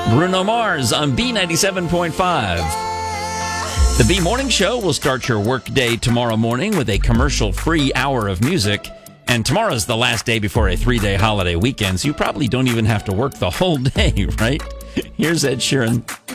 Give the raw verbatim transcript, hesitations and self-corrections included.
Bruno Mars on B ninety-seven point five. The B Morning Show will start your workday tomorrow morning with a commercial-free hour of music. And tomorrow's the last day before a three-day holiday weekend, so you probably don't even have to work the whole day, right? Here's Ed Sheeran.